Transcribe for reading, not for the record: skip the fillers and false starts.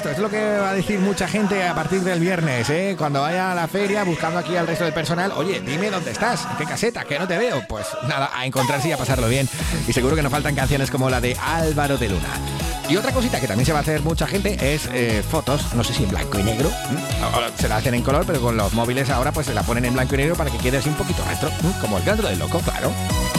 esto es lo que va a decir mucha gente a partir del viernes, ¿eh? Cuando vaya a la feria buscando aquí al resto del personal. Oye, dime dónde estás, en qué caseta, que no te veo. Pues nada, a encontrarse y a pasarlo bien. Y seguro que no faltan canciones como la de Álvaro de Luna. Y otra cosita que también se va a hacer mucha gente es fotos, no sé si en blanco y negro. Se la hacen en color, pero con los móviles ahora pues se la ponen en blanco y negro para que quede así un poquito retro, como el canto del loco, claro.